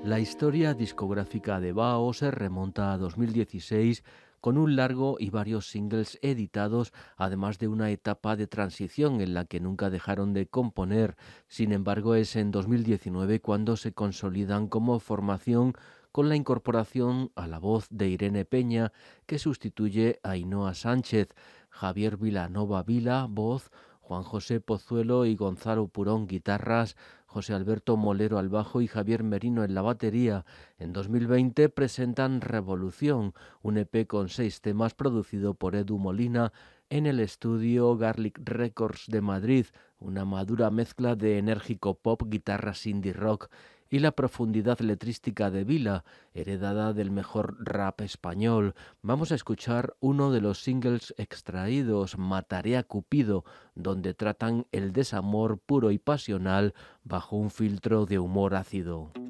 La historia discográfica de Bao se remonta a 2016 con un largo y varios singles editados, además de una etapa de transición en la que nunca dejaron de componer. Sin embargo, es en 2019 cuando se consolidan como formación con la incorporación a la voz de Irene Peña, que sustituye a Ainhoa Sánchez, Javier Vilanova Vila, voz, Juan José Pozuelo y Gonzalo Purón, guitarras, José Alberto Molero al bajo y Javier Merino en la batería. En 2020 presentan Revolución, un EP con 6 temas producido por Edu Molina en el estudio Garlic Records de Madrid, una madura mezcla de enérgico pop, guitarras indie rock y la profundidad letrística de Vila, heredada del mejor rap español. Vamos a escuchar uno de los singles extraídos, Mataré a Cupido, donde tratan el desamor puro y pasional bajo un filtro de humor ácido.